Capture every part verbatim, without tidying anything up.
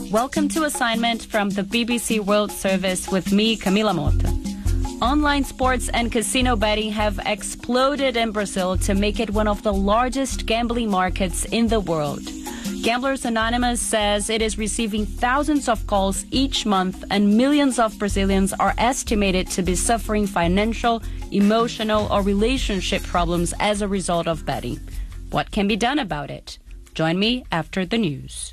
Welcome to Assignment from the B B C World Service with me, Camila Mota. Online sports and casino betting have exploded in Brazil to make it one of the largest gambling markets in the world. Gamblers Anonymous says it is receiving thousands of calls each month, and millions of Brazilians are estimated to be suffering financial, emotional, or relationship problems as a result of betting. What can be done about it? Join me after the news.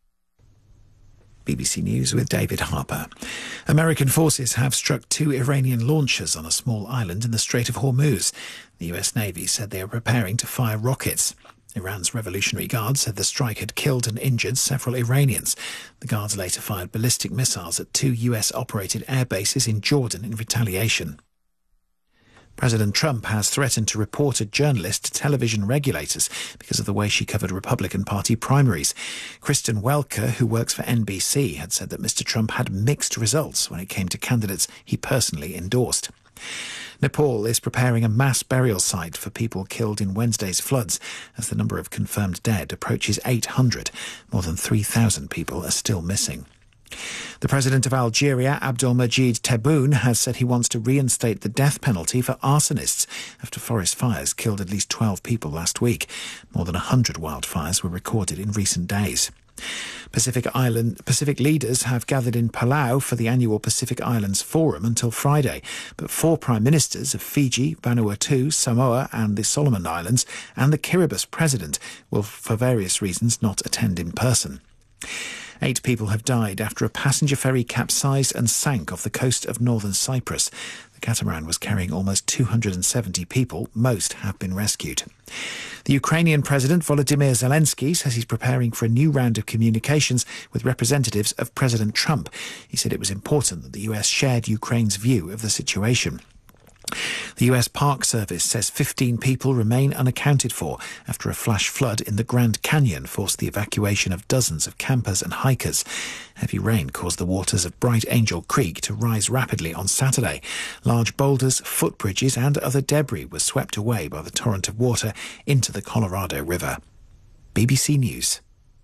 B B C News with David Harper. American forces have struck two Iranian launchers on a small island in the Strait of Hormuz. The U S Navy said they are preparing to fire rockets. Iran's Revolutionary Guard said the strike had killed and injured several Iranians. The Guards later fired ballistic missiles at two U S-operated air bases in Jordan in retaliation. President Trump has threatened to report a journalist to television regulators because of the way she covered Republican Party primaries. Kristen Welker, who works for N B C, had said that Mister Trump had mixed results when it came to candidates he personally endorsed. Nepal is preparing a mass burial site for people killed in Wednesday's floods as the number of confirmed dead approaches eight hundred. More than three thousand people are still missing. The president of Algeria, Abdelmajid Tebboune, has said he wants to reinstate the death penalty for arsonists after forest fires killed at least twelve people last week. More than one hundred wildfires were recorded in recent days. Pacific Island Pacific leaders have gathered in Palau for the annual Pacific Islands Forum until Friday, but four prime ministers of Fiji, Vanuatu, Samoa and the Solomon Islands and the Kiribati president will, for various reasons, not attend in person. Eight people have died after a passenger ferry capsized and sank off the coast of northern Cyprus. The catamaran was carrying almost two hundred seventy people. Most have been rescued. The Ukrainian President Volodymyr Zelensky says he's preparing for a new round of communications with representatives of President Trump. He said it was important that the U S shared Ukraine's view of the situation. The U S Park Service says fifteen people remain unaccounted for after a flash flood in the Grand Canyon forced the evacuation of dozens of campers and hikers. Heavy rain caused the waters of Bright Angel Creek to rise rapidly on Saturday. Large boulders, footbridges and other debris were swept away by the torrent of water into the Colorado River. B B C News.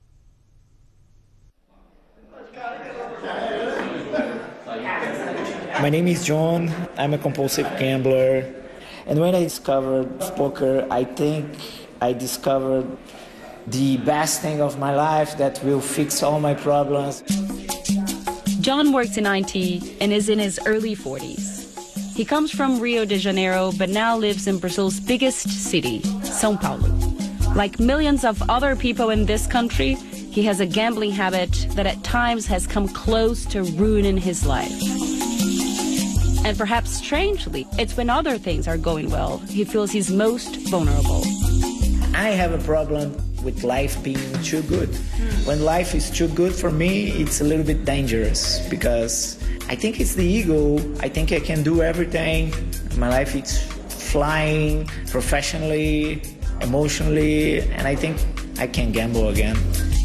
My name is John. I'm a compulsive gambler. And when I discovered poker, I think I discovered the best thing of my life that will fix all my problems. John works in I T and is in his early forties. He comes from Rio de Janeiro, but now lives in Brazil's biggest city, São Paulo. Like millions of other people in this country, he has a gambling habit that at times has come close to ruining his life. And perhaps strangely, it's when other things are going well, he feels he's most vulnerable. I have a problem with life being too good. Mm. When life is too good for me, it's a little bit dangerous because I think it's the ego. I think I can do everything. My life is flying professionally, emotionally, and I think I can gamble again.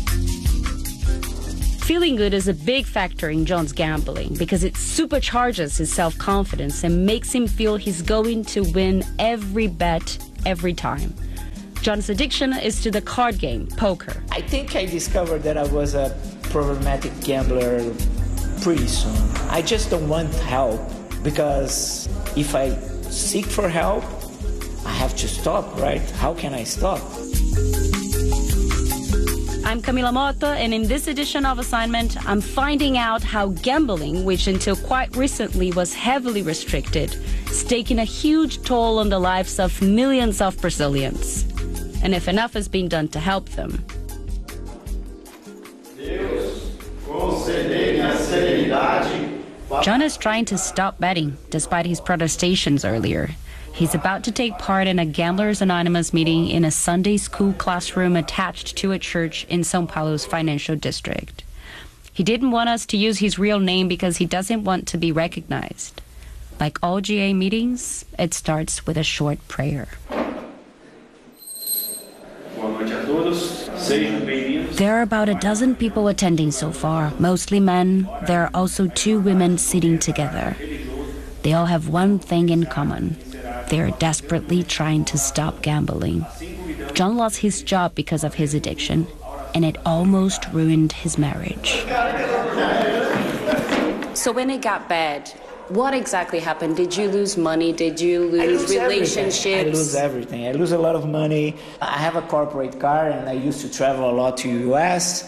Feeling good is a big factor in John's gambling because it supercharges his self-confidence and makes him feel he's going to win every bet, every time. John's addiction is to the card game, poker. I think I discovered that I was a problematic gambler pretty soon. I just don't want help because if I seek for help, I have to stop, right? How can I stop? I'm Camila Mota, and in this edition of Assignment, I'm finding out how gambling, which until quite recently was heavily restricted, is taking a huge toll on the lives of millions of Brazilians, and if enough is being done to help them. John is trying to stop betting, despite his protestations earlier. He's about to take part in a Gamblers Anonymous meeting in a Sunday school classroom attached to a church in São Paulo's financial district. He didn't want us to use his real name because he doesn't want to be recognized. Like all G A meetings, it starts with a short prayer. There are about a dozen people attending so far, mostly men. There are also two women sitting together. They all have one thing in common. They are desperately trying to stop gambling. John lost his job because of his addiction. and it almost ruined his marriage. So when it got bad, what exactly happened? Did you lose money? Did you lose, lose relationships? Everything. I lose everything. I lose a lot of money. I have a corporate car, and I used to travel a lot to U S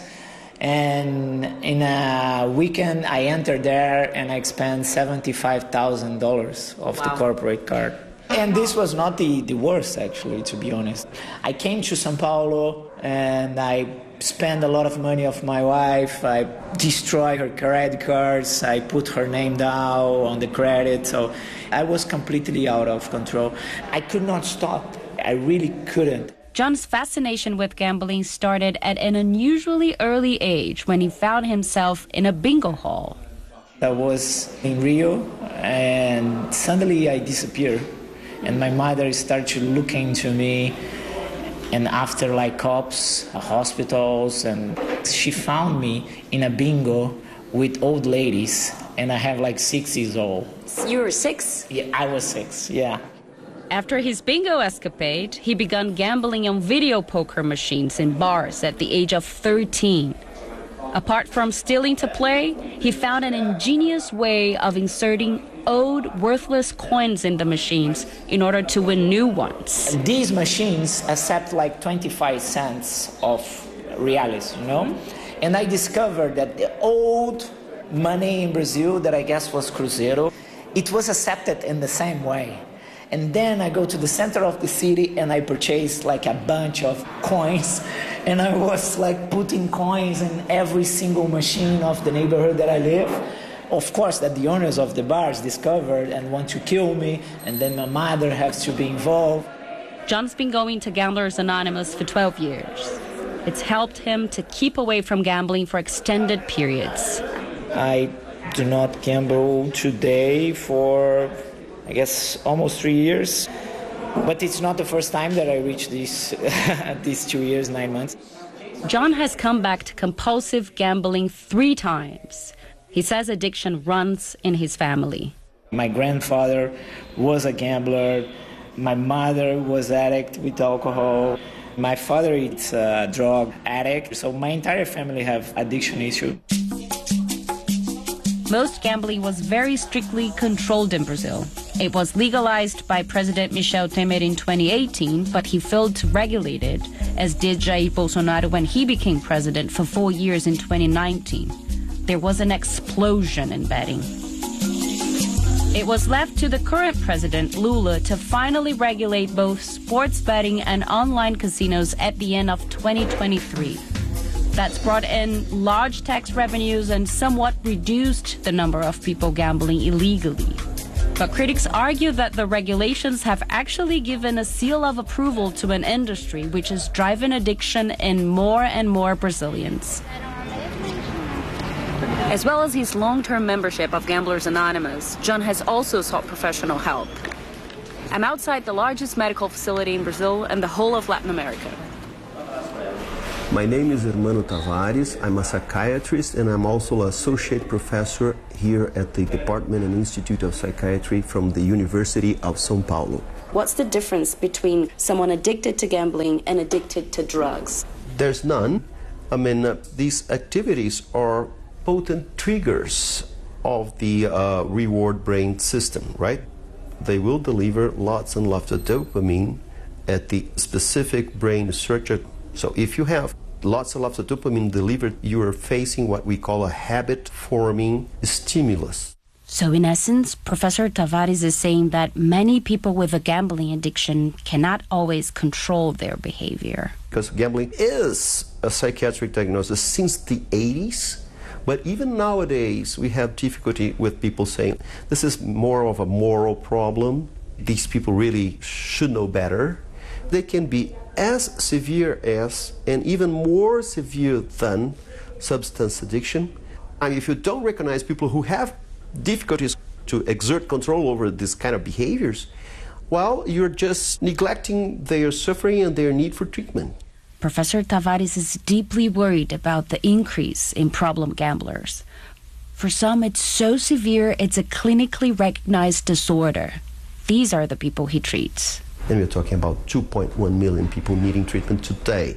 And in a weekend, I entered there and I spent seventy-five thousand dollars of wow. the corporate card. And this was not the, the worst, actually, to be honest. I came to São Paulo and I spent a lot of money of my wife. I destroyed her credit cards. I put her name down on the credit. So I was completely out of control. I could not stop. I really couldn't. John's fascination with gambling started at an unusually early age when he found himself in a bingo hall. I was in Rio and suddenly I disappeared. And my mother started to look into me, and after like cops, hospitals, and she found me in a bingo with old ladies, and I have like six years old. You were six? Yeah, I was six, yeah. After his bingo escapade, he began gambling on video poker machines in bars at the age of thirteen. Apart from stealing to play, he found an ingenious way of inserting old, worthless coins in the machines in order to win new ones. These machines accept like twenty-five cents of reais, you know? And I discovered that the old money in Brazil, that I guess was Cruzeiro, it was accepted in the same way. And then I go to the center of the city and I purchased like a bunch of coins. And I was like putting coins in every single machine of the neighborhood that I live. Of course, that the owners of the bars discovered and want to kill me, and then my mother has to be involved. John's been going to Gamblers Anonymous for twelve years. It's helped him to keep away from gambling for extended periods. I do not gamble today for, I guess, almost three years. But it's not the first time that I reached these, these two years, nine months. John has come back to compulsive gambling three times. He says addiction runs in his family. My grandfather was a gambler. My mother was addict with alcohol. My father is a drug addict. So my entire family have addiction issues. Most gambling was very strictly controlled in Brazil. It was legalized by President Michel Temer in twenty eighteen, but he failed to regulate it, as did Jair Bolsonaro when he became president for four years in twenty nineteen. There was an explosion in betting. It was left to the current president, Lula, to finally regulate both sports betting and online casinos at the end of twenty twenty-three. That's brought in large tax revenues and somewhat reduced the number of people gambling illegally. But critics argue that the regulations have actually given a seal of approval to an industry which is driving addiction in more and more Brazilians. As well as his long-term membership of Gamblers Anonymous, John has also sought professional help. I'm outside the largest medical facility in Brazil and the whole of Latin America. My name is Hermano Tavares. I'm a psychiatrist and I'm also an associate professor here at the Department and Institute of Psychiatry from the University of São Paulo. What's the difference between someone addicted to gambling and addicted to drugs? There's none. I mean, uh, these activities are potent triggers of the uh, reward brain system, right? They will deliver lots and lots of dopamine at the specific brain structure. So if you have lots and lots of dopamine delivered, you are facing what we call a habit-forming stimulus. So in essence, Professor Tavares is saying that many people with a gambling addiction cannot always control their behavior. Because gambling is a psychiatric diagnosis since the eighties. But even nowadays, we have difficulty with people saying, this is more of a moral problem. These people really should know better. They can be as severe as, and even more severe than, substance addiction. And if you don't recognize people who have difficulties to exert control over this kind of behaviors, well, you're just neglecting their suffering and their need for treatment. Professor Tavares is deeply worried about the increase in problem gamblers. For some, it's so severe it's a clinically recognized disorder. These are the people he treats. And we're talking about two point one million people needing treatment today.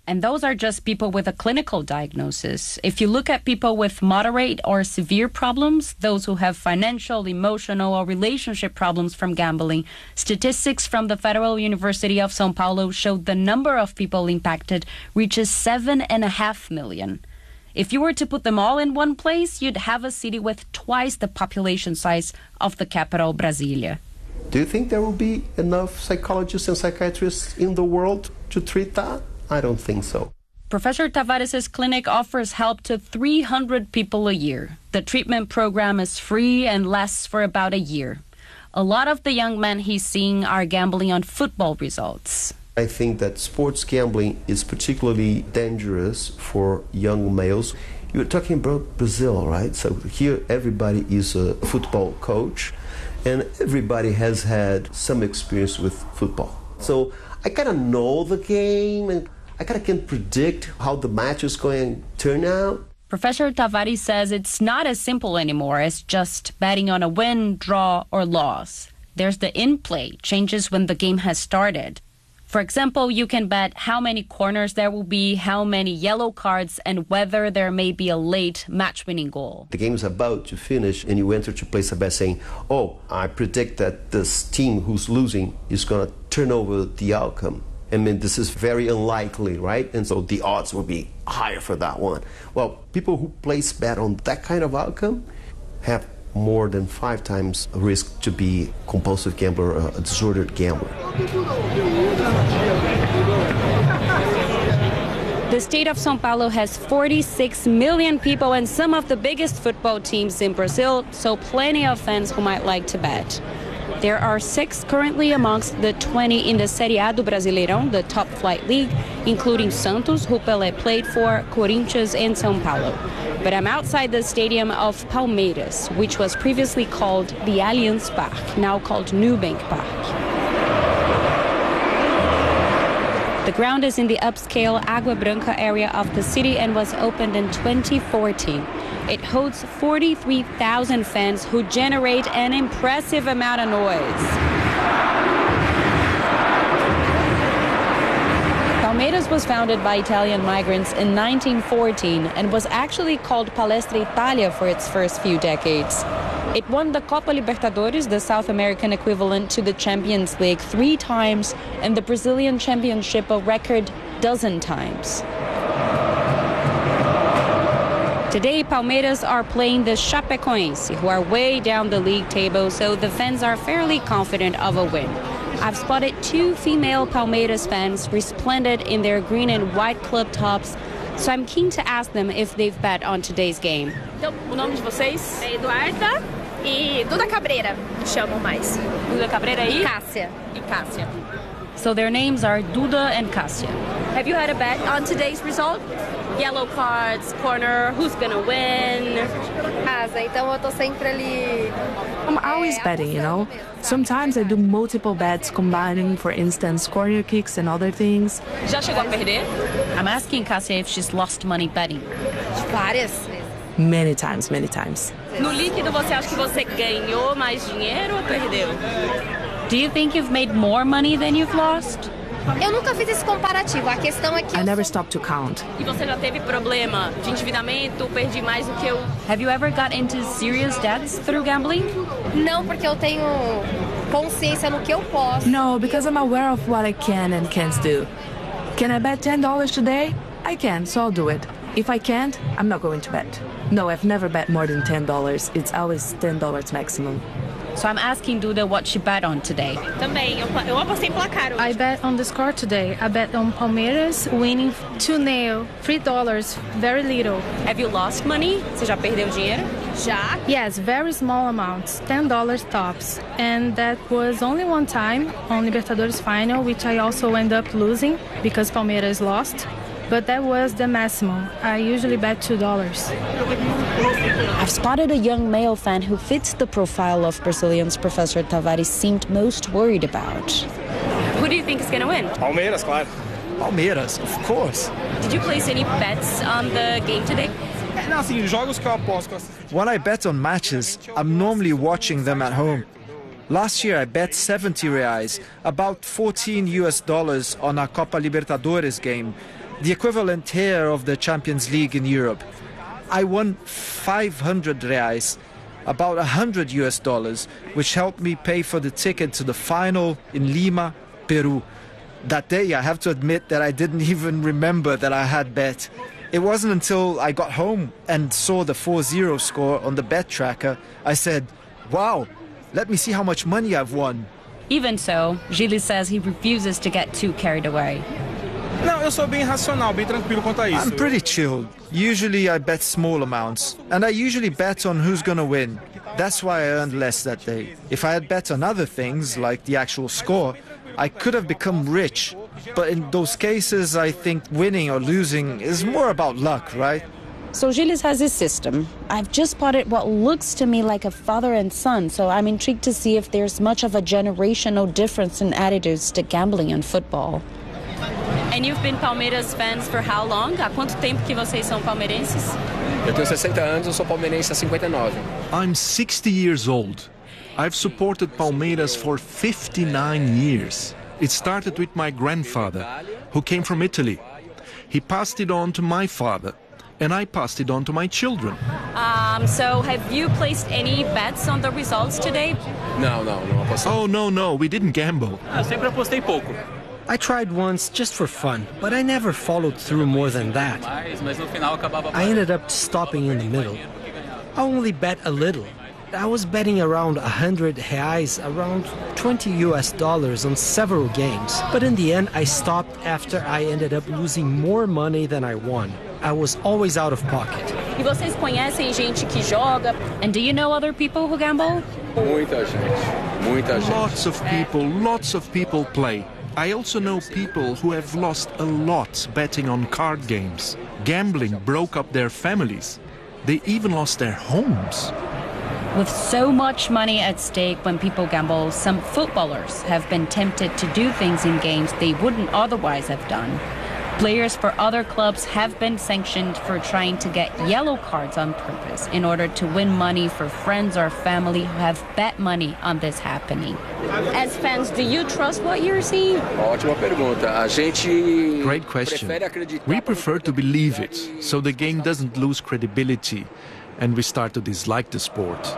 And those are just people with a clinical diagnosis. If you look at people with moderate or severe problems, those who have financial, emotional, or relationship problems from gambling, statistics from the Federal University of São Paulo showed the number of people impacted reaches seven and a half million. If you were to put them all in one place, you'd have a city with twice the population size of the capital, Brasilia. Do you think there will be enough psychologists and psychiatrists in the world to treat that? I don't think so. Professor Tavares' clinic offers help to three hundred people a year. The treatment program is free and lasts for about a year. A lot of the young men he's seeing are gambling on football results. I think that sports gambling is particularly dangerous for young males. You're talking about Brazil, right? So here everybody is a football coach and everybody has had some experience with football. So I kind of know the game and I kind of can predict how the match is going to turn out. Professor Tavares says it's not as simple anymore as just betting on a win, draw, or loss. There's the in-play, changes when the game has started. For example, you can bet how many corners there will be, how many yellow cards, and whether there may be a late match-winning goal. The game is about to finish and you enter to place a bet saying, oh, I predict that this team who's losing is going to turn over the outcome. I mean, this is very unlikely, right? And so the odds will be higher for that one. Well, people who place bet on that kind of outcome have more than five times a risk to be a compulsive gambler or a disordered gambler. The state of São Paulo has forty-six million people and some of the biggest football teams in Brazil, so plenty of fans who might like to bet. There are six currently amongst the twenty in the Série A do Brasileirão, the top flight league, including Santos, who Pelé played for, Corinthians, and São Paulo. But I'm outside the stadium of Palmeiras, which was previously called the Allianz Parque, now called Nubank Park. The ground is in the upscale Água Branca area of the city and was opened in twenty fourteen. It hosts forty-three thousand fans who generate an impressive amount of noise. Palmeiras was founded by Italian migrants in nineteen fourteen and was actually called Palestra Italia for its first few decades. It won the Copa Libertadores, the South American equivalent to the Champions League, three times, and the Brazilian Championship a record dozen times. Today, Palmeiras are playing the Chapecoense, who are way down the league table, so the fans are fairly confident of a win. I've spotted two female Palmeiras fans resplendent in their green and white club tops, so I'm keen to ask them if they've bet on today's game. Então, o nome de vocês? É Eduarda e Duda Cabreira, me chamam mais. Duda Cabreira e? Cássia. E Cássia. So their names are Duda and Cássia. Have you had a bet on today's result? Yellow cards, corner, who's gonna win? Casa, então eu tô sempre ali. I'm always betting, you know. Sometimes I do multiple bets combining, for instance, corner kicks and other things. Já chegou a perder? I'm asking Cássia if she's lost money betting. Várias. Many times, many times. No líquido, você acha que você ganhou mais dinheiro ou perdeu? Do you think you've made more money than you've lost? Eu nunca fiz esse comparativo. A questão é que I never stop to count. E você já teve problema de endividamento? Perdi mais do que eu. Have you ever got into serious debts through gambling? Não, porque eu tenho consciência no que eu posso. No, because I'm aware of what I can and can't do. Can I bet ten dollars today? I can, so I'll do it. If I can't, I'm not going to bet. No, I've never bet more than ten dollars. It's always ten dollars maximum. So I'm asking Duda what she bet on today. Também, eu, eu apostei placar hoje. I bet on the score today. I bet on Palmeiras winning two nil, three dollars, very little. Have you lost money? Você já perdeu dinheiro? Já? Yes, very small amounts, ten dollars tops. And that was only one time on Libertadores final, which I also end up losing because Palmeiras lost. But that was the maximum. I usually bet two dollars. I've spotted a young male fan who fits the profile of Brazilians Professor Tavares seemed most worried about. Who do you think is going to win? Palmeiras, claro. Palmeiras, of course. Did you place any bets on the game today? Não, assim, jogos que eu aposto. When I bet on matches, I'm normally watching them at home. Last year I bet seventy reais, about fourteen U S dollars on a Copa Libertadores game. the equivalent here of the Champions League in Europe. I won five hundred reais, about one hundred U S dollars, which helped me pay for the ticket to the final in Lima, Peru. That day, I have to admit that I didn't even remember that I had bet. It wasn't until I got home and saw the four zero score on the bet tracker, I said, wow, let me see how much money I've won. Even so, Gilles says he refuses to get too carried away. Não, eu sou bem racional, bem tranquilo quanto a isso. I'm pretty chilled. Usually I bet small amounts, and I usually bet on who's gonna win. That's why I earned less that day. If I had bet on other things, like the actual score, I could have become rich. But in those cases, I think winning or losing is more about luck, right? So Gilles has his system. I've just spotted what looks to me like a father and son, so I'm intrigued to see if there's much of a generational difference in attitudes to gambling and football. And you've been Palmeiras fans for how long? Há quanto tempo que vocês são palmeirenses? Eu tenho sessenta anos, eu sou palmeirense há cinquenta e nove. I'm sixty years old. I've supported Palmeiras for fifty-nine years. It started with my grandfather, who came from Italy. He passed it on to my father, and I passed it on to my children. Um, so have you placed any bets on the results today? Não, não, não apostei. Oh, no, no, we didn't gamble. Eu sempre apostei pouco. I tried once just for fun, but I never followed through more than that. I ended up stopping in the middle. I only bet a little. I was betting around one hundred reais, around twenty U S dollars on several games. But in the end, I stopped after I ended up losing more money than I won. I was always out of pocket. E vocês conhecem gente que joga? And do you know other people who gamble? Muita gente, muita gente. Lots of people, lots of people play. I also know people who have lost a lot betting on card games. Gambling broke up their families. They even lost their homes. With so much money at stake when people gamble, some footballers have been tempted to do things in games they wouldn't otherwise have done. Players for other clubs have been sanctioned for trying to get yellow cards on purpose in order to win money for friends or family who have bet money on this happening. As fans, do you trust what you're seeing? Ótima pergunta. A gente Great question. We prefer to believe it, so the game doesn't lose credibility, and we start to dislike the sport.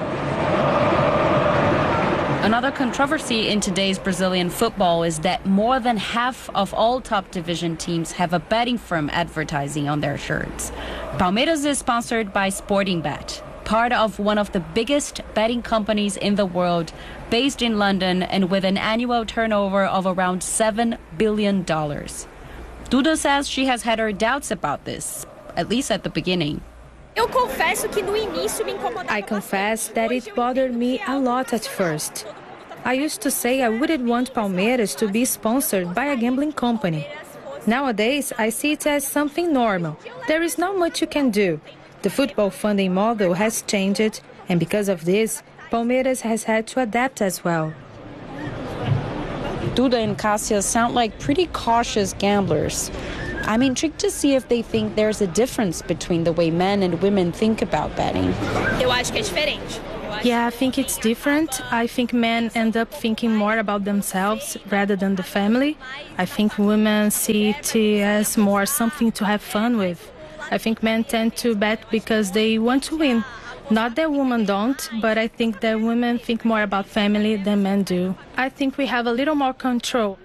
Another controversy in today's Brazilian football is that more than half of all top division teams have a betting firm advertising on their shirts. Palmeiras is sponsored by Sportingbet, part of one of the biggest betting companies in the world, based in London and with an annual turnover of around seven billion dollars. Duda says she has had her doubts about this, at least at the beginning. I confess that it bothered me a lot at first. I used to say I wouldn't want Palmeiras to be sponsored by a gambling company. Nowadays, I see it as something normal. There is not much you can do. The football funding model has changed, and because of this, Palmeiras has had to adapt as well. Duda and Cassia sound like pretty cautious gamblers. I'm intrigued to see if they think there's a difference between the way men and women think about betting. Eu acho que é diferente. Yeah, I think it's different. I think men end up thinking more about themselves rather than the family. I think women see it as more something to have fun with. I think men tend to bet because they want to win. Not that women don't, but I think that women think more about family than men do. I think we have a little more control.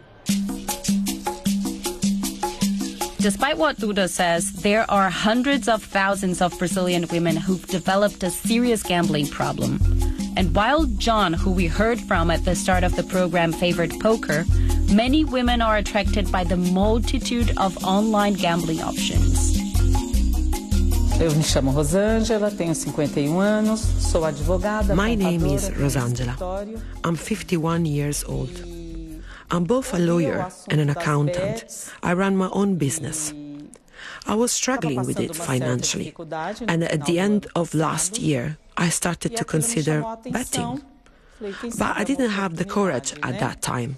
Despite what Duda says, there are hundreds of thousands of Brazilian women who've developed a serious gambling problem. And while John, who we heard from at the start of the program, favored poker, many women are attracted by the multitude of online gambling options. Eu me chamo Rosângela, tenho cinquenta e um anos, sou advogada. My name is Rosângela. I'm fifty-one years old. I'm both a lawyer and an accountant. I run my own business. I was struggling with it financially, and at the end of last year, I started to consider betting. But I didn't have the courage at that time.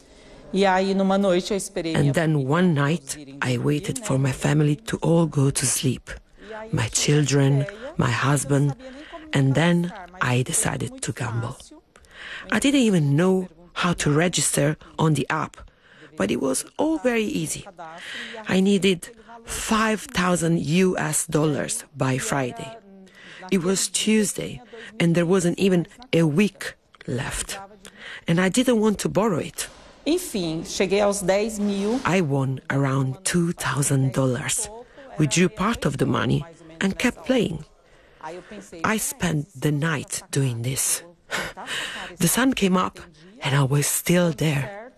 And then one night, I waited for my family to all go to sleep. My children, my husband, and then I decided to gamble. I didn't even know how to register on the app, but it was all very easy. I needed five thousand U S dollars by Friday. It was Tuesday, and there wasn't even a week left. And I didn't want to borrow it. Enfim, cheguei aos dez mil. I won around two thousand dollars. We drew part of the money and kept playing. I spent the night doing this. The sun came up and I was still there.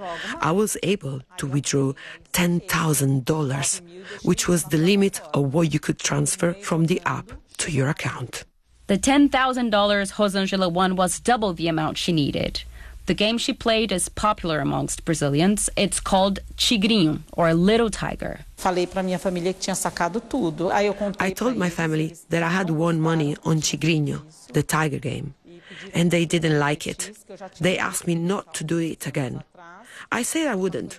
I was able to withdraw ten thousand dollars, which was the limit of what you could transfer from the app to your account. The ten thousand dollars Rosângela won was double the amount she needed. The game she played is popular amongst Brazilians. It's called Tigrinho, or Little Tiger. Falei para minha família que tinha sacado tudo. Aí eu contei. I told my family that I had won money on Tigrinho, the tiger game, and they didn't like it. They asked me not to do it again. I said I wouldn't,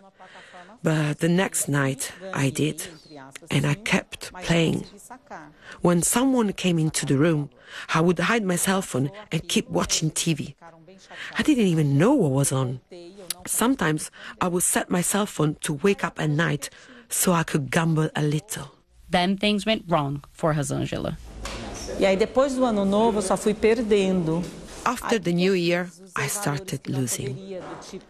but the next night I did, and I kept playing. When someone came into the room, I would hide my cell phone and keep watching T V. I didn't even know what was on. Sometimes I would set my cell phone to wake up at night so I could gamble a little. Then things went wrong for Rosângela. E aí depois do ano novo eu só fui perdendo. After the new year, I started losing.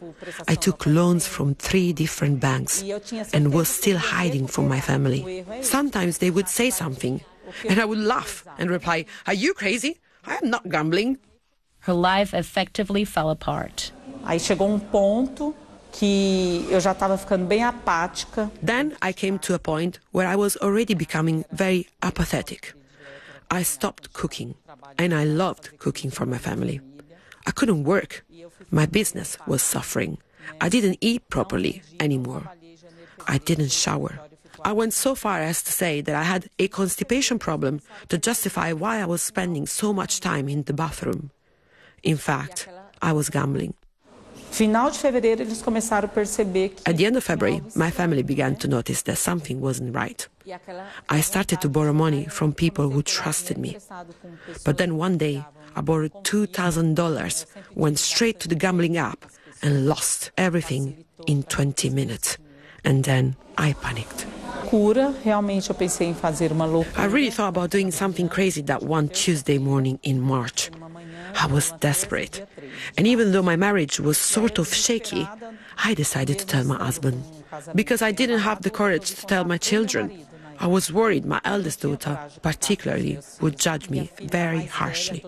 I took loans from three different banks and was still hiding from my family. Sometimes they would say something, and I would laugh and reply, "Are you crazy? I am not gambling." Her life effectively fell apart. Aí chegou um ponto que eu já estava ficando bem apática. Then I came to a point where I was already becoming very apathetic. I stopped cooking, and I loved cooking for my family. I couldn't work. My business was suffering. I didn't eat properly anymore. I didn't shower. I went so far as to say that I had a constipation problem to justify why I was spending so much time in the bathroom. In fact, I was gambling. Final de fevereiro eles começaram a perceber que... At the end of February, my family began to notice that something wasn't right. I started to borrow money from people who trusted me. But then one day, I borrowed two thousand dollars, went straight to the gambling app, and lost everything in twenty minutes. And then I panicked. Cura, realmente eu pensei em fazer uma loucura. I really thought about doing something crazy that one Tuesday morning in March. I was desperate. And even though my marriage was sort of shaky, I decided to tell my husband. Because I didn't have the courage to tell my children. I was worried my eldest daughter, particularly, would judge me very harshly.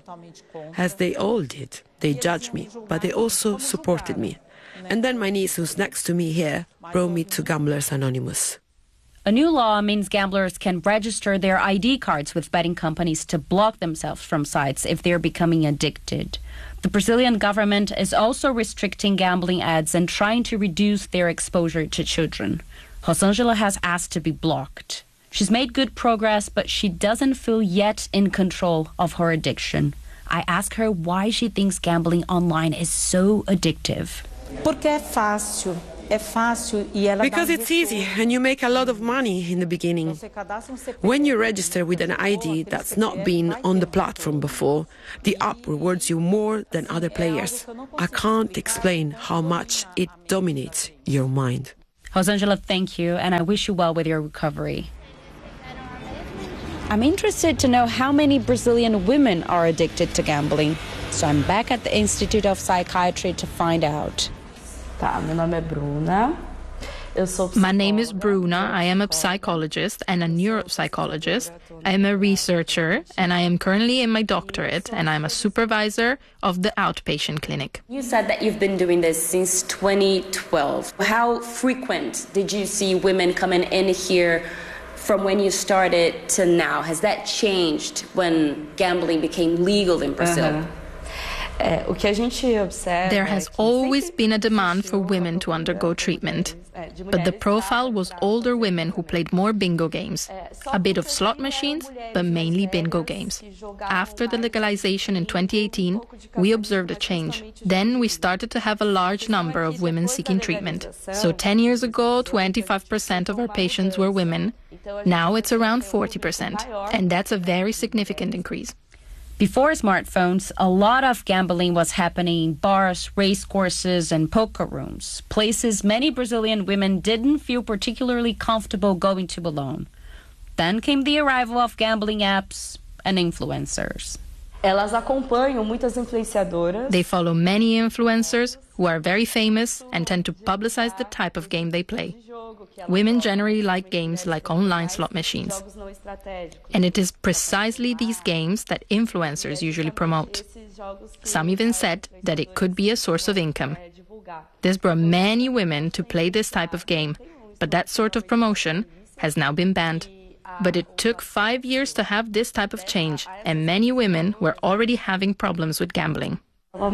As they all did, they judged me, but they also supported me. And then my niece, who's next to me here, brought me to Gamblers Anonymous. A new law means gamblers can register their I D cards with betting companies to block themselves from sites if they're becoming addicted. The Brazilian government is also restricting gambling ads and trying to reduce their exposure to children. Rosângela has asked to be blocked. She's made good progress, but she doesn't feel yet in control of her addiction. I ask her why she thinks gambling online is so addictive. Porque é fácil. É fácil e ela Because it's easy and you make a lot of money in the beginning. When you register with an I D that's not been on the platform before, the app rewards you more than other players. I can't explain how much it dominates your mind. Rosângela, thank you, and I wish you well with your recovery. I'm interested to know how many Brazilian women are addicted to gambling. So I'm back at the Institute of Psychiatry to find out. Tá, meu nome é Bruna. My name is Bruna. I am a psychologist and a neuropsychologist. I am a researcher and I am currently in my doctorate and I'm a supervisor of the outpatient clinic. You said that you've been doing this since twenty twelve. How frequent did you see women coming in here from when you started to now? Has that changed when gambling became legal in Brazil? Uh-huh. There has always been a demand for women to undergo treatment, but the profile was older women who played more bingo games, a bit of slot machines, but mainly bingo games. After the legalization in twenty eighteen, we observed a change. Then we started to have a large number of women seeking treatment. So ten years ago, twenty-five percent of our patients were women. Now it's around forty percent, and that's a very significant increase. Before smartphones, a lot of gambling was happening in bars, race courses, and poker rooms, places many Brazilian women didn't feel particularly comfortable going to alone. Then came the arrival of gambling apps and influencers. Elas acompanham muitas influenciadoras. They follow many influencers who are very famous and tend to publicize the type of game they play. Women generally like games like online slot machines. And it is precisely these games that influencers usually promote. Some even said that it could be a source of income. This brought many women to play this type of game, but that sort of promotion has now been banned. But it took five years to have this type of change, and many women were already having problems with gambling. So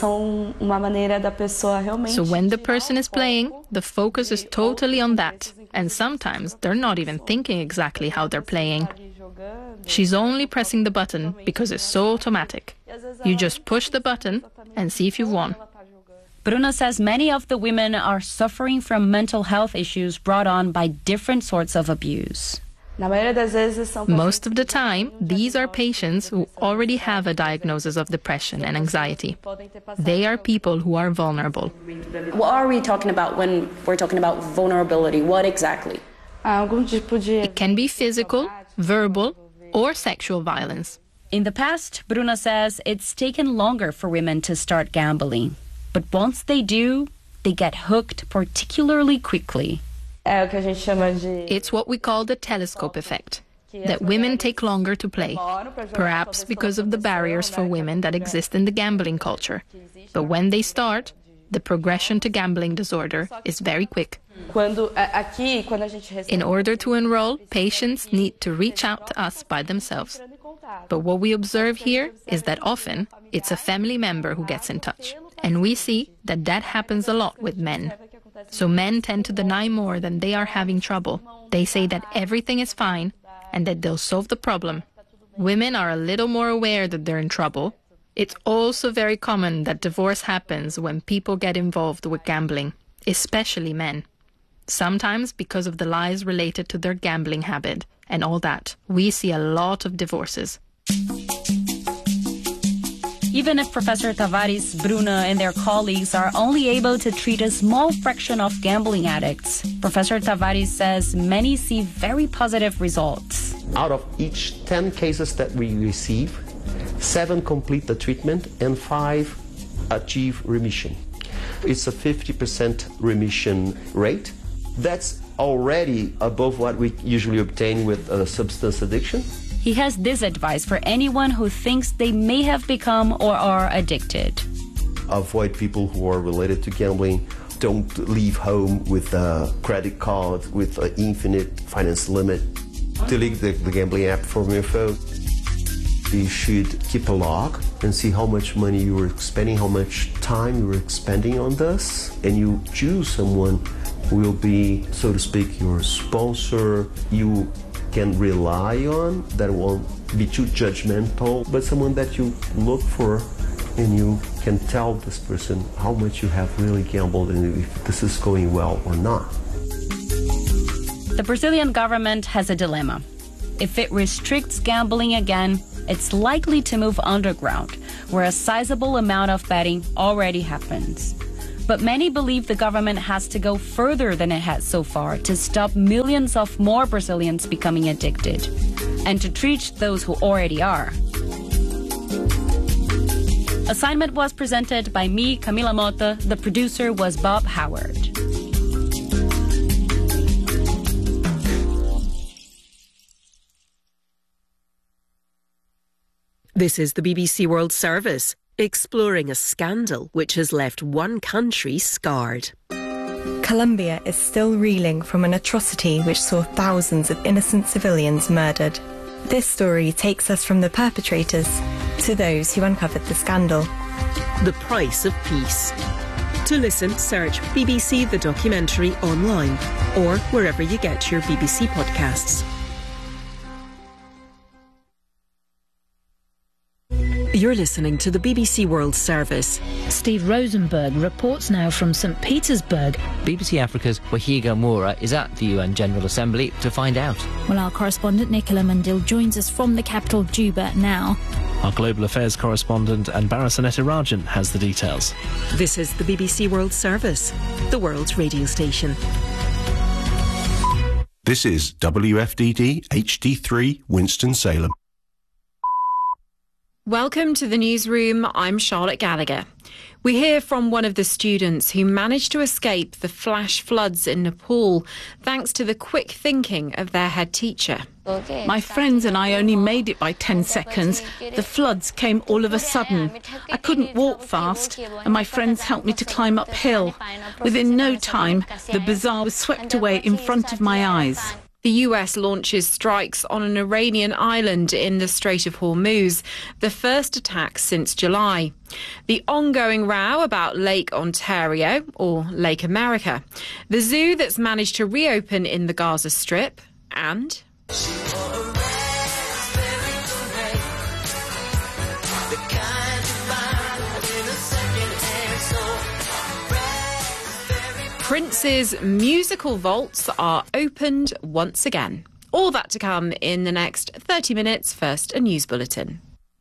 when the person is playing, the focus is totally on that, and sometimes they're not even thinking exactly how they're playing. She's only pressing the button because it's so automatic. You just push the button and see if you've won. Bruna says many of the women are suffering from mental health issues brought on by different sorts of abuse. Most of the time, these are patients who already have a diagnosis of depression and anxiety. They are people who are vulnerable. What are we talking about when we're talking about vulnerability? What exactly? It can be physical, verbal, or sexual violence. In the past, Bruna says it's taken longer for women to start gambling. But once they do, they get hooked particularly quickly. It's what we call the telescope effect, that women take longer to play, perhaps because of the barriers for women that exist in the gambling culture. But when they start, the progression to gambling disorder is very quick. In order to enroll, patients need to reach out to us by themselves. But what we observe here is that often it's a family member who gets in touch. And we see that that happens a lot with men. So men tend to deny more than they are having trouble. They say that everything is fine and that they'll solve the problem. Women are a little more aware that they're in trouble. It's also very common that divorce happens when people get involved with gambling, especially men. Sometimes because of the lies related to their gambling habit and all that, we see a lot of divorces. Even if Professor Tavares, Bruna, and their colleagues are only able to treat a small fraction of gambling addicts, Professor Tavares says many see very positive results. Out of each ten cases that we receive, seven complete the treatment and five achieve remission. It's a fifty percent remission rate. That's already above what we usually obtain with a substance addiction. He has this advice for anyone who thinks they may have become or are addicted. Avoid people who are related to gambling. Don't leave home with a credit card with an infinite finance limit. Delete the, the gambling app from your phone. You should keep a log and see how much money you were spending, how much time you were expending on this, and you choose someone who will be, so to speak, your sponsor. You can rely on, that won't be too judgmental, but someone that you look for and you can tell this person how much you have really gambled and if this is going well or not. The Brazilian government has a dilemma. If it restricts gambling again, it's likely to move underground, where a sizable amount of betting already happens. But many believe the government has to go further than it has so far to stop millions of more Brazilians becoming addicted and to treat those who already are. Assignment was presented by me, Camila Mota. The producer was Bob Howard. This is the B B C World Service, exploring a scandal which has left one country scarred. Colombia is still reeling from an atrocity which saw thousands of innocent civilians murdered. This story takes us from the perpetrators to those who uncovered the scandal. The Price of Peace. To listen, search B B C The Documentary online or wherever you get your B B C podcasts. You're listening to the B B C World Service. Steve Rosenberg reports now from Saint Petersburg. B B C Africa's Wahiga Moura is at the U N General Assembly to find out. Well, our correspondent Nicola Mandil joins us from the capital, Juba, now. Our Global Affairs correspondent Anbara Sanetirajan has the details. This is the B B C World Service, the world's radio station. This is W F D D H D three Winston-Salem. Welcome to the newsroom. I'm Charlotte Gallagher. We hear from one of the students who managed to escape the flash floods in Nepal thanks to the quick thinking of their head teacher. My friends and I only made it by ten seconds. The floods came all of a sudden. I couldn't walk fast, and my friends helped me to climb uphill. Within no time, the bazaar was swept away in front of my eyes. The U S launches strikes on an Iranian island in the Strait of Hormuz, the first attack since July. The ongoing row about Lake Ontario, or Lake America, the zoo that's managed to reopen in the Gaza Strip, and... Prince's musical vaults are opened once again. All that to come in the next thirty minutes. First, a news bulletin.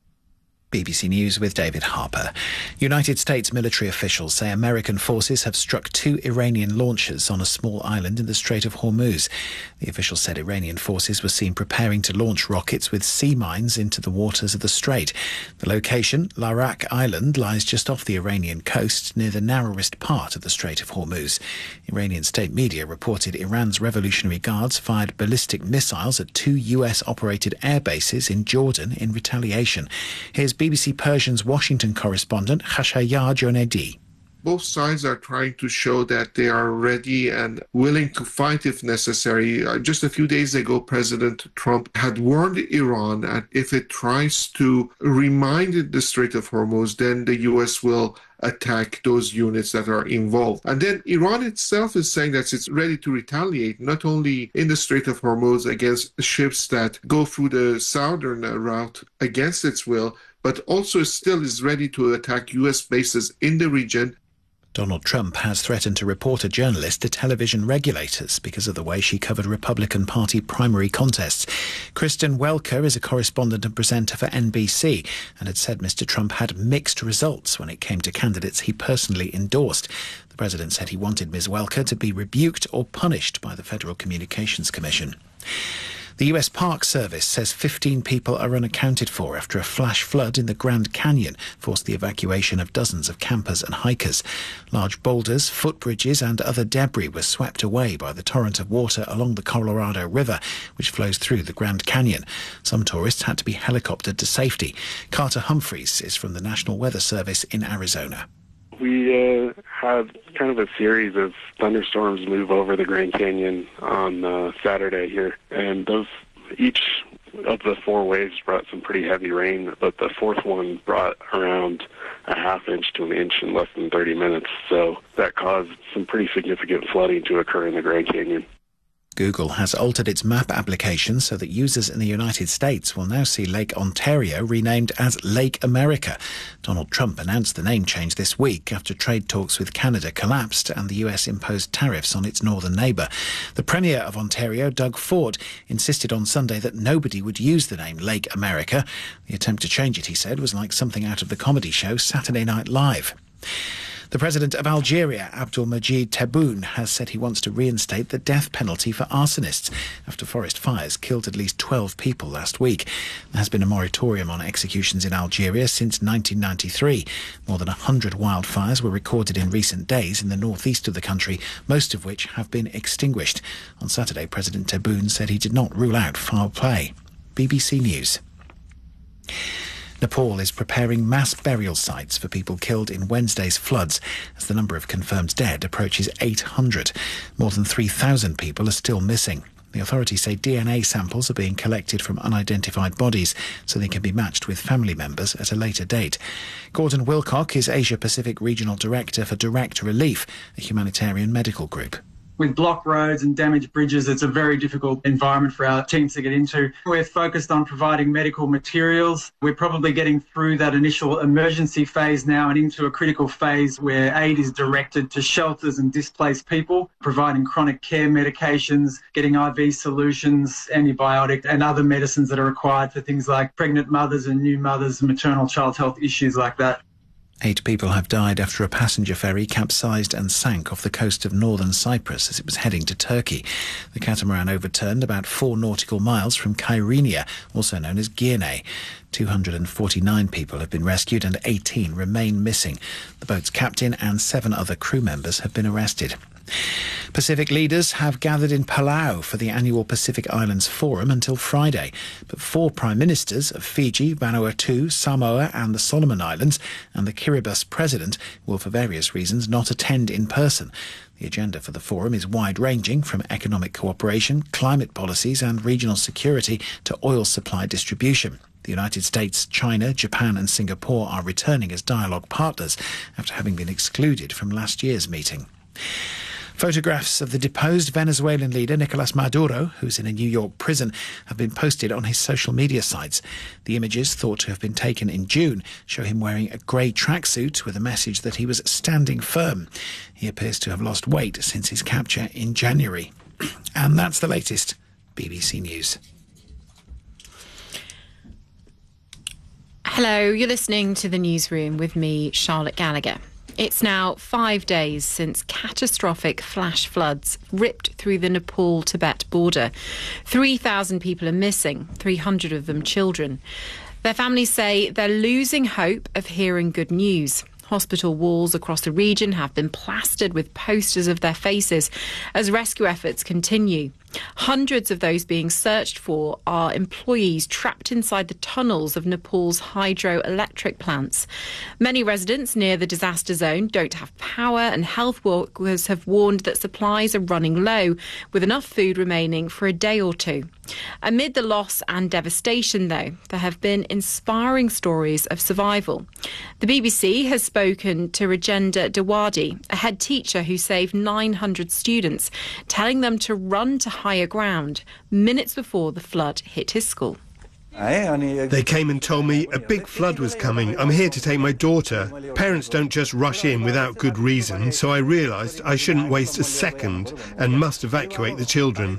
B B C News with David Harper. United States military officials say American forces have struck two Iranian launchers on a small island in the Strait of Hormuz. The officials said Iranian forces were seen preparing to launch rockets with sea mines into the waters of the strait. The location, Larak Island, lies just off the Iranian coast near the narrowest part of the Strait of Hormuz. Iranian state media reported Iran's Revolutionary Guards fired ballistic missiles at two U S-operated air bases in Jordan in retaliation. Here's B B C Persian's Washington correspondent Khashayar Jonedi. Both sides are trying to show that they are ready and willing to fight if necessary. Uh, just a few days ago, President Trump had warned Iran that if it tries to remind the Strait of Hormuz, then the U S will attack those units that are involved. And then Iran itself is saying that it's ready to retaliate, not only in the Strait of Hormuz against ships that go through the southern route against its will, but also still is ready to attack U S bases in the region. Donald Trump has threatened to report a journalist to television regulators because of the way she covered Republican Party primary contests. Kristen Welker is a correspondent and presenter for N B C and had said Mister Trump had mixed results when it came to candidates he personally endorsed. The president said he wanted Miz Welker to be rebuked or punished by the Federal Communications Commission. The U S Park Service says fifteen people are unaccounted for after a flash flood in the Grand Canyon forced the evacuation of dozens of campers and hikers. Large boulders, footbridges and other debris were swept away by the torrent of water along the Colorado River, which flows through the Grand Canyon. Some tourists had to be helicoptered to safety. Carter Humphreys is from the National Weather Service in Arizona. We uh, had kind of a series of thunderstorms move over the Grand Canyon on uh, Saturday here, and those each of the four waves brought some pretty heavy rain, but the fourth one brought around a half inch to an inch in less than thirty minutes, so that caused some pretty significant flooding to occur in the Grand Canyon. Google has altered its map application so that users in the United States will now see Lake Ontario renamed as Lake America. Donald Trump announced the name change this week after trade talks with Canada collapsed and the U S imposed tariffs on its northern neighbour. The Premier of Ontario, Doug Ford, insisted on Sunday that nobody would use the name Lake America. The attempt to change it, he said, was like something out of the comedy show Saturday Night Live. The president of Algeria, Abdelmajid Tebboune, has said he wants to reinstate the death penalty for arsonists after forest fires killed at least twelve people last week. There has been a moratorium on executions in Algeria since nineteen ninety-three. More than one hundred wildfires were recorded in recent days in the northeast of the country, most of which have been extinguished. On Saturday, President Tebboune said he did not rule out foul play. B B C News. Nepal is preparing mass burial sites for people killed in Wednesday's floods as the number of confirmed dead approaches eight hundred. More than three thousand people are still missing. The authorities say D N A samples are being collected from unidentified bodies so they can be matched with family members at a later date. Gordon Wilcock is Asia Pacific Regional Director for Direct Relief, a humanitarian medical group. With blocked roads and damaged bridges, it's a very difficult environment for our teams to get into. We're focused on providing medical materials. We're probably getting through that initial emergency phase now and into a critical phase where aid is directed to shelters and displaced people, providing chronic care medications, getting I V solutions, antibiotic and other medicines that are required for things like pregnant mothers and new mothers and maternal child health issues like that. Eight people have died after a passenger ferry capsized and sank off the coast of northern Cyprus as it was heading to Turkey. The catamaran overturned about four nautical miles from Kyrenia, also known as Girne. two hundred forty-nine people have been rescued and eighteen remain missing. The boat's captain and seven other crew members have been arrested. Pacific leaders have gathered in Palau for the annual Pacific Islands Forum until Friday. But four prime ministers of Fiji, Vanuatu, Samoa and the Solomon Islands and the Kiribati president will for various reasons not attend in person. The agenda for the forum is wide-ranging, from economic cooperation, climate policies and regional security to oil supply distribution. The United States, China, Japan and Singapore are returning as dialogue partners after having been excluded from last year's meeting. Photographs of the deposed Venezuelan leader Nicolas Maduro, who's in a New York prison, have been posted on his social media sites. The images, thought to have been taken in June, show him wearing a grey tracksuit with a message that he was standing firm. He appears to have lost weight since his capture in January. And that's the latest. B B C News. Hello, you're listening to The Newsroom with me, Charlotte Gallagher. It's now five days since catastrophic flash floods ripped through the Nepal-Tibet border. three thousand people are missing, three hundred of them children. Their families say they're losing hope of hearing good news. Hospital walls across the region have been plastered with posters of their faces as rescue efforts continue. Hundreds of those being searched for are employees trapped inside the tunnels of Nepal's hydroelectric plants. Many residents near the disaster zone don't have power, and health workers have warned that supplies are running low, with enough food remaining for a day or two. Amid the loss and devastation, though, there have been inspiring stories of survival. The B B C has spoken to Rajendra Dewadi, a head teacher who saved nine hundred students, telling them to run to higher ground minutes before the flood hit his school. They came and told me a big flood was coming. I'm here to take my daughter. Parents don't just rush in without good reason, so I realised I shouldn't waste a second and must evacuate the children.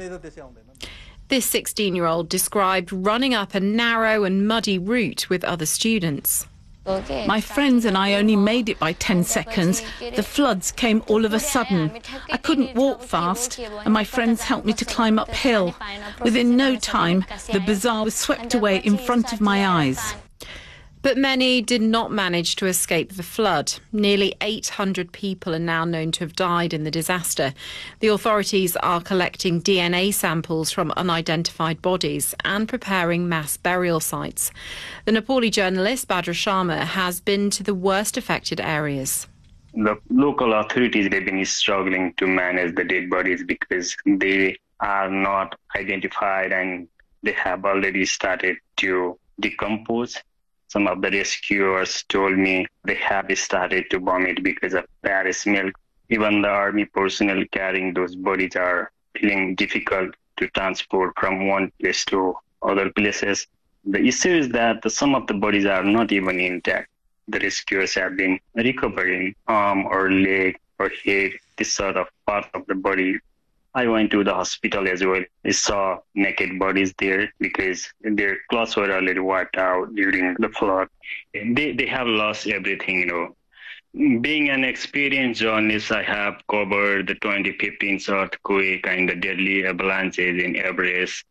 This sixteen-year-old described running up a narrow and muddy route with other students. My friends and I only made it by ten seconds. The floods came all of a sudden. I couldn't walk fast, and my friends helped me to climb uphill. Within no time, the bazaar was swept away in front of my eyes. But many did not manage to escape the flood. Nearly eight hundred people are now known to have died in the disaster. The authorities are collecting D N A samples from unidentified bodies and preparing mass burial sites. The Nepali journalist Badra Sharma has been to the worst affected areas. The local authorities, they've been struggling to manage the dead bodies because they are not identified and they have already started to decompose. Some of the rescuers told me they have started to vomit because of bad smell. Even the army personnel carrying those bodies are feeling difficult to transport from one place to other places. The issue is that the, some of the bodies are not even intact. The rescuers have been recovering arm or leg or head, this sort of part of the body. I went to the hospital as well. I saw naked bodies there because their clothes were already wiped out during the flood. They they have lost everything, you know. Being an experienced journalist, I have covered the twenty fifteen earthquake and the deadly avalanches in Everest.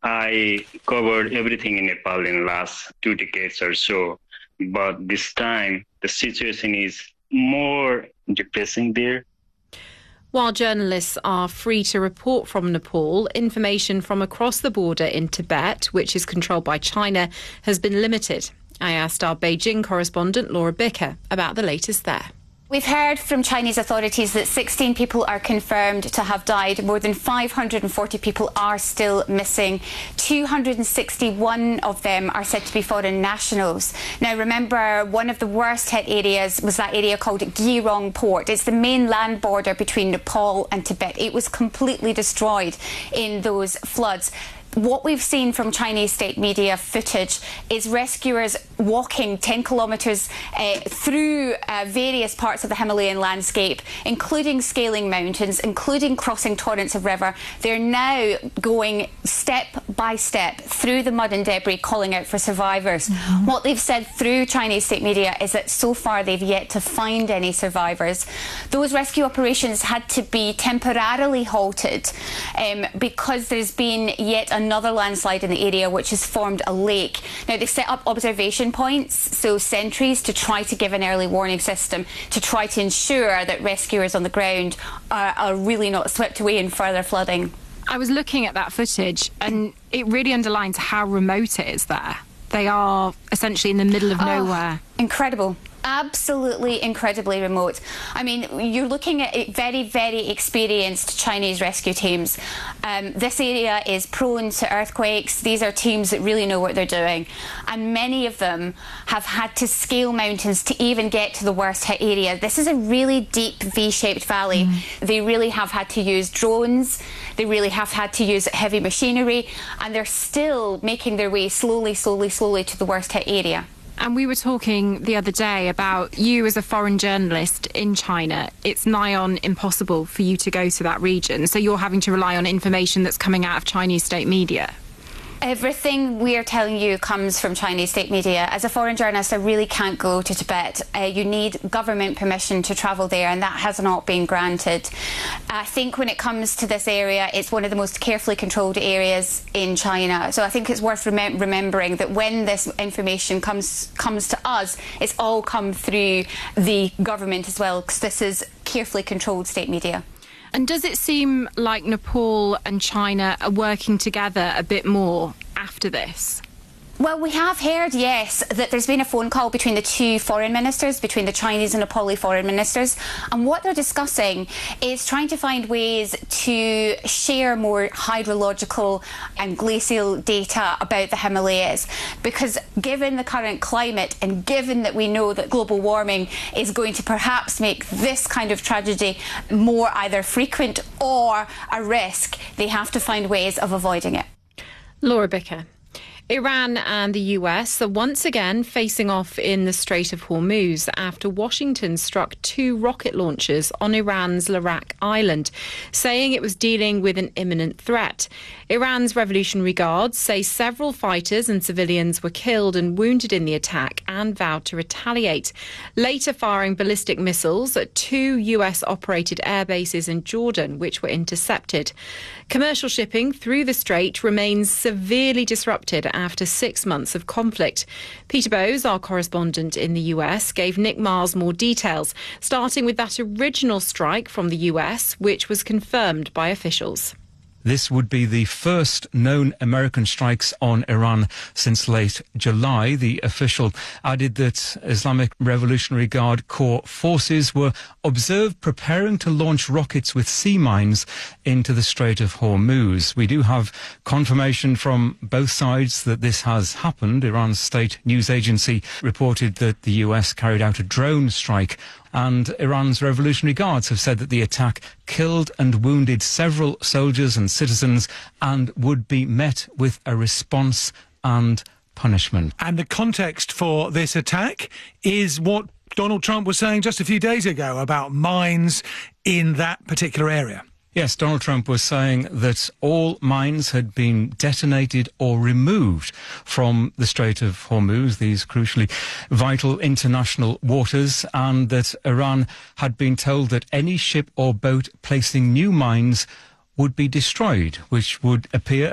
I covered everything in Nepal in the last two decades or so. But this time, the situation is more depressing there. While journalists are free to report from Nepal, information from across the border in Tibet, which is controlled by China, has been limited. I asked our Beijing correspondent Laura Bicker about the latest there. We've heard from Chinese authorities that sixteen people are confirmed to have died. More than five hundred forty people are still missing. two hundred sixty-one of them are said to be foreign nationals. Now, remember, one of the worst hit areas was that area called Geirong Port. It's the main land border between Nepal and Tibet. It was completely destroyed in those floods. What we've seen from Chinese state media footage is rescuers walking ten kilometres uh, through uh, various parts of the Himalayan landscape, including scaling mountains, including crossing torrents of river. They're now going step by step through the mud and debris, calling out for survivors. Mm-hmm. What they've said through Chinese state media is that so far they've yet to find any survivors. Those rescue operations had to be temporarily halted um, because there's been yet another another landslide in the area which has formed a lake. Now, they've set up observation points, so sentries, to try to give an early warning system to try to ensure that rescuers on the ground are, are really not swept away in further flooding. I was looking at that footage and it really underlines how remote it is there. They are essentially in the middle of oh, nowhere. Incredible. Absolutely incredibly remote. I mean, you're looking at very, very experienced Chinese rescue teams. Um, this area is prone to earthquakes. These are teams that really know what they're doing. And many of them have had to scale mountains to even get to the worst hit area. This is a really deep V-shaped valley. Mm. They really have had to use drones. They really have had to use heavy machinery. And they're still making their way slowly, slowly, slowly to the worst hit area. And we were talking the other day about you as a foreign journalist in China. It's nigh on impossible for you to go to that region, so you're having to rely on information that's coming out of Chinese state media. Everything we are telling you comes from Chinese state media. As a foreign journalist, I really can't go to Tibet. Uh, you need government permission to travel there, and that has not been granted. I think when it comes to this area, it's one of the most carefully controlled areas in China. So I think it's worth rem remembering that when this information comes comes to us, it's all come through the government as well, because this is carefully controlled state media. And does it seem like Nepal and China are working together a bit more after this? Well, we have heard, yes, that there's been a phone call between the two foreign ministers, between the Chinese and Nepali foreign ministers, and what they're discussing is trying to find ways to share more hydrological and glacial data about the Himalayas, because given the current climate and given that we know that global warming is going to perhaps make this kind of tragedy more either frequent or a risk, they have to find ways of avoiding it. Laura Bicker. Iran and the U S are once again facing off in the Strait of Hormuz after Washington struck two rocket launchers on Iran's Larak Island, saying it was dealing with an imminent threat. Iran's Revolutionary Guards say several fighters and civilians were killed and wounded in the attack and vowed to retaliate, later firing ballistic missiles at two U S-operated air bases in Jordan, which were intercepted. Commercial shipping through the strait remains severely disrupted after six months of conflict. Peter Bowes, our correspondent in the U S, gave Nick Miles more details, starting with that original strike from the U S, which was confirmed by officials. This would be the first known American strikes on Iran since late July. The official added that Islamic Revolutionary Guard Corps forces were observed preparing to launch rockets with sea mines into the Strait of Hormuz. We do have confirmation from both sides that this has happened. Iran's state news agency reported that the U S carried out a drone strike, and Iran's Revolutionary Guards have said that the attack killed and wounded several soldiers and citizens and would be met with a response and punishment. And the context for this attack is what Donald Trump was saying just a few days ago about mines in that particular area. Yes, Donald Trump was saying that all mines had been detonated or removed from the Strait of Hormuz, these crucially vital international waters, and that Iran had been told that any ship or boat placing new mines would be destroyed, which would appear